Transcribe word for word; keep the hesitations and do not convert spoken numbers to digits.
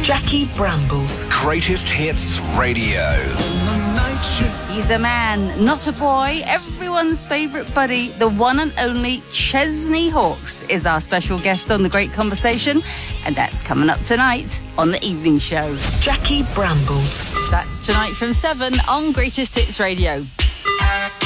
Jackie Brambles. Greatest Hits Radio. He's a man, not a boy. Everyone's favourite buddy, the one and only Chesney Hawkes, is our special guest on The Great Conversation, and that's coming up tonight on The Evening Show. Jackie Brambles. That's tonight from seven on Greatest Hits Radio.